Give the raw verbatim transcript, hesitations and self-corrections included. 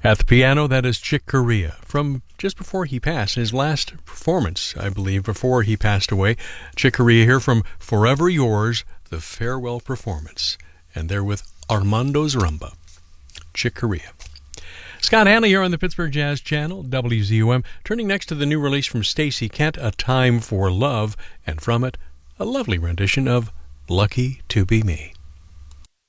At the piano, that is Chick Corea from just before he passed, his last performance, I believe, before he passed away. Chick Corea here from Forever Yours, the farewell performance. And they're with Armando's Rumba. Chick Corea. Scott Hanley here on the Pittsburgh Jazz Channel, W Z O M, turning next to the new release from Stacey Kent, A Time for Love, and from it, a lovely rendition of Lucky to Be Me.